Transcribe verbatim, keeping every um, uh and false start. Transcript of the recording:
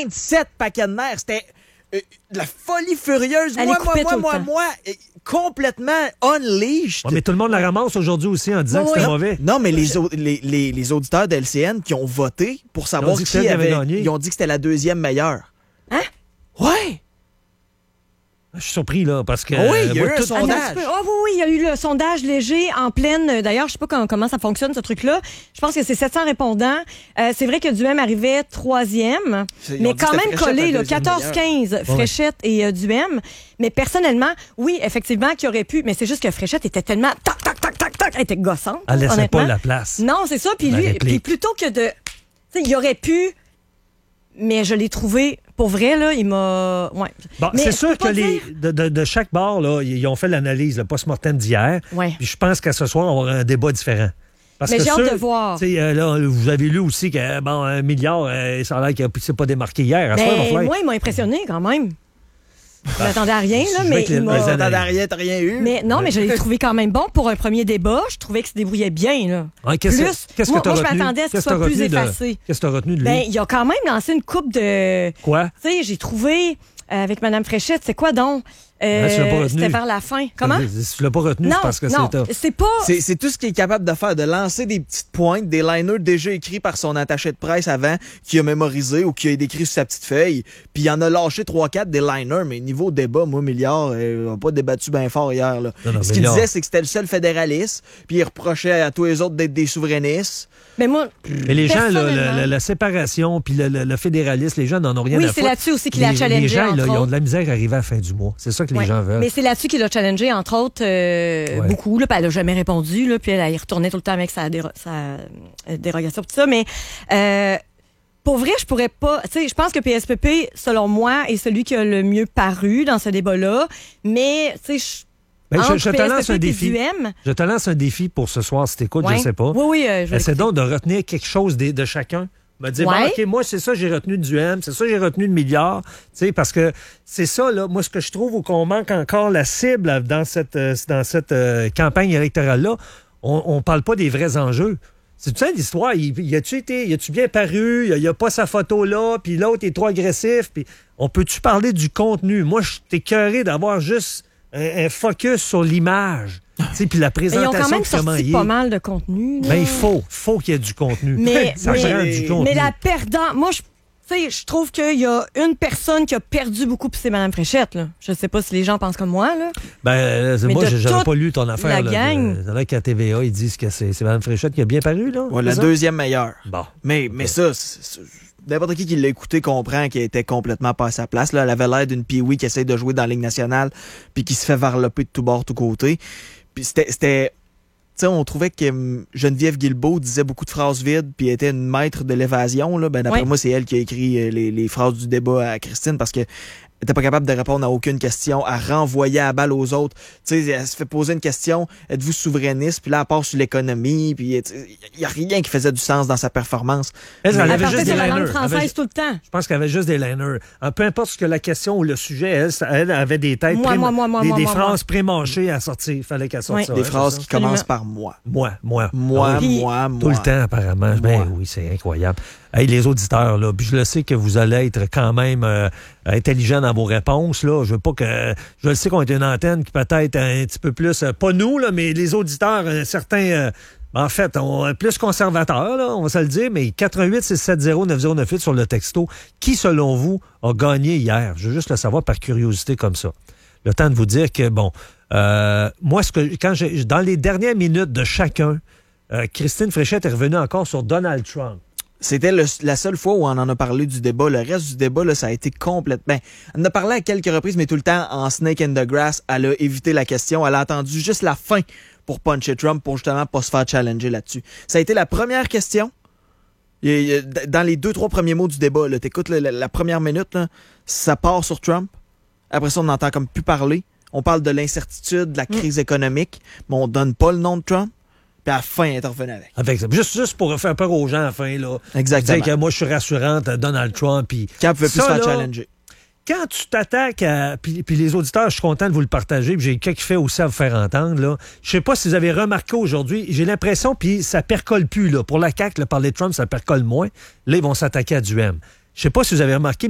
vingt-sept paquets de nerfs. C'était euh, de la folie furieuse. Elle moi, est moi, coupée moi, tout le moi, temps. moi, euh, complètement unleashed. Ouais, mais tout le monde la ramasse aujourd'hui aussi en disant Oui, que c'était oui. mauvais. Non, mais les, au- les, les, les auditeurs d'L C N qui ont voté pour savoir dit que qui celle qui avait avait... gagné. Ils ont dit que c'était la deuxième meilleure. Hein? Ouais! Je suis surpris, là, parce que... Ah oui, il y a moi, eu un tout- sondage. Attends un petit peu. Oh oui, oui, il y a eu le sondage léger en pleine. euh, D'ailleurs, je sais pas comment, comment ça fonctionne, ce truc-là. Je pense que c'est sept cents répondants. Euh, c'est vrai que Duhem arrivait troisième, C'est- ils ont mais dit quand que même c'était Fréchette, collé, la là, deuxième quatorze quinze, Fréchette et euh, Duhem. Mais personnellement, oui, effectivement, qu'il aurait pu. Mais c'est juste que Fréchette était tellement. Tac, tac, tac, tac, tac. Elle était gossante. Elle laissait honnêtement. pas la place. Non, c'est ça. Puis La lui, réplique. puis plutôt que de. Tu sais, il aurait pu. Mais je l'ai trouvé. Pour vrai, là, il m'a. Ouais. Bon, Mais c'est je sûr peux que pas les, dire- de, de, de chaque bar, là, ils ont fait l'analyse, le post-mortem d'hier. Ouais. Puis je pense qu'à ce soir, on aura un débat différent. Parce Mais que j'ai hâte ceux- de voir. tu sais, euh, là, vous avez lu aussi que, bon, un milliard, euh, ça a l'air qu'il ne s'est pas démarqué hier. À soir, il va Ben, falloir- moi, il m'a impressionné quand même. Je m'attendais à rien, là, je mais vais que les- il m'a- les T'as rien, t'as rien eu. Mais non, mais je l'ai trouvé quand même bon pour un premier débat. Je trouvais qu'il se débrouillait bien, là. Ouais, qu'est-ce que- Plus, qu'est-ce que moi, t'as moi, je retenu? m'attendais à ce qu'il Qu'est-ce que soit t'as plus retenu de- effacé. Qu'est-ce que tu as retenu de lui? Ben, il a quand même lancé une coupe de... Quoi? Tu sais, j'ai trouvé, euh, avec Mme Fréchette, c'est quoi donc? Euh, Ouais, tu l'as pas retenu. C'était vers la fin. Comment? Si tu l'as pas retenu, Non, c'est parce que non, c'est... c'est pas... C'est c'est tout ce qu'il est capable de faire, de lancer des petites pointes, des liners déjà écrits par son attaché de presse avant, qu'il a mémorisé ou qu'il a décrit sur sa petite feuille. Puis il en a lâché trois quatre des liners, mais niveau débat, moi, Milliard, euh, on n'a pas débattu bien fort hier. Là. Non, non, Ce qu'il Milliard. disait, c'est que c'était le seul fédéraliste, puis il reprochait à tous les autres d'être des souverainistes. Mais moi, Mais les gens, là, la, personnellement- la- la séparation puis le, le- le fédéralisme, les gens n'en ont rien Oui, à c'est foutre. là-dessus aussi qu'il Les- a challengé, Les gens, là, entre ils ont autres. de la misère à arriver à la fin du mois. C'est ça que les Ouais. gens veulent. Mais c'est là-dessus qu'il a challengé, entre autres, euh, Ouais. beaucoup. Là, puis elle n'a jamais répondu. Là, puis elle, elle y retournait tout le temps avec sa, déro- sa euh, dérogation, tout ça. Mais euh, pour vrai, je pourrais pas... Tu sais, je pense que P S P P, selon moi, est celui qui a le mieux paru dans ce débat-là. Mais, tu sais, je... Ben, je, entre je te lance un P S P P et défi. Duhem, Je te lance un défi pour ce soir, si t'écoutes, ouais. je sais pas. Oui, oui. euh, je vais Essaie l'écouter. donc de retenir quelque chose de, de chacun. Me dire, Ouais. bon, OK, moi, c'est ça, j'ai retenu du M, c'est ça, j'ai retenu de milliard. Tu sais, parce que c'est ça, là, moi, ce que je trouve où qu'on manque encore la cible dans cette, euh, dans cette euh, campagne électorale-là, on ne parle pas des vrais enjeux. C'est ça l'histoire. Il, il a-tu été, il a-tu bien paru? Il n'y a, a pas sa photo là, puis l'autre est trop agressif. Puis on peut-tu parler du contenu? Moi, je suis écœuré d'avoir juste un, un focus sur l'image. Tu sais, puis la Mais ils ont présentation. quand même puis comment sorti il est. pas mal de contenu. là. Ben, il faut, faut qu'il y ait du contenu. Mais, ça mais- prend du contenu. mais la perdante, moi, je, tu sais, je trouve qu'il y a une personne qui a perdu beaucoup, puis c'est Mme Fréchette. Là. Je sais pas si les gens pensent comme moi. Là. Ben, euh, Mais moi, de j'avais toute pas lu ton affaire. la là, gang. de- C'est là qu'à T V A, ils disent que c'est c'est Mme Fréchette qui a bien paru, là. Ouais, la c'est ça? deuxième meilleure. Bon. Mais, mais ça, c'est- c'est- n'importe qui qui l'a écouté comprend qu'elle était complètement pas à sa place. Là. Elle avait l'air d'une Pee-Wee qui essaie de jouer dans la Ligue nationale puis qui se fait varloper de tout bord, tout côté. Puis c'était... c'était tu sais, on trouvait que hum, Geneviève Guilbeault disait beaucoup de phrases vides puis était une maître de l'évasion. Là. Ben, d'après Ouais. moi, c'est elle qui a écrit euh, les, les phrases du débat à Christine parce que elle était pas capable de répondre à aucune question, à renvoyer à la balle aux autres. Tu sais, elle se fait poser une question, êtes-vous souverainiste? Puis là, elle part sur l'économie, puis il y a rien qui faisait du sens dans sa performance. Elle, elle Elle avait partait juste des sur la langue liners. Elle avait- française tout le temps. Je pense qu'elle avait juste des liners. Euh, Peu importe ce que la question ou le sujet, elle, ça- elle avait des têtes, Moi, pré- moi, moi, moi, des, moi, des moi, phrases pré-mâchées à sortir. Il fallait qu'elle sorte Ouais. ça. Des hein, phrases c'est qui ça? commencent Absolument. par moi. Moi, moi. Moi, Ah oui. moi, moi. Tout le temps, apparemment. Ben Moi. oui, c'est incroyable. Hey, les auditeurs, là, puis je le sais que vous allez être quand même euh, intelligents dans vos réponses. Là. Je veux pas que. Je le sais qu'on est une antenne qui peut-être un petit peu plus. euh, pas nous, là, mais les auditeurs, euh, certains. euh, en fait, on est plus conservateurs, là, on va se le dire, mais quatre-vingt-huit six sept zéro neuf zéro neuf huit sur le texto. Qui, selon vous, a gagné hier? Je veux juste le savoir par curiosité comme ça. Le temps de vous dire que, bon, euh, moi, ce que quand j'ai dans les dernières minutes de chacun, euh, Christine Fréchette est revenue encore sur Donald Trump. C'était le- la seule fois où on en a parlé du débat. Le reste du débat, là, ça a été complètement... Ben, on en a parlé à quelques reprises, mais tout le temps en snake in the grass. Elle a évité la question. Elle a attendu juste la fin pour puncher Trump pour justement pas se faire challenger là-dessus. Ça a été la première question. Il y a- il y a- dans les deux, trois premiers mots du débat, là, t'écoutes là, la, la première minute, là, ça part sur Trump. Après ça, on n'entend comme plus parler. On parle de l'incertitude, de la crise économique, mais on donne pas le nom de Trump. Puis à la fin, elle est revenue avec. Avec ça. Juste, juste pour faire peur aux gens à la fin, là. Exactement. Dire que moi, je suis rassurante à Donald Trump. Puis Quand elle pouvait plus ça, se faire là, challenger. quand tu t'attaques à... Puis, puis les auditeurs, je suis content de vous le partager, puis j'ai quelqu'un qui fait aussi à vous faire entendre, là. Je sais pas si vous avez remarqué aujourd'hui, j'ai l'impression, puis ça percole plus, là. Pour la C A Q, là, parler de Trump, ça percole moins. Là, ils vont s'attaquer à Duhem. Je sais pas si vous avez remarqué,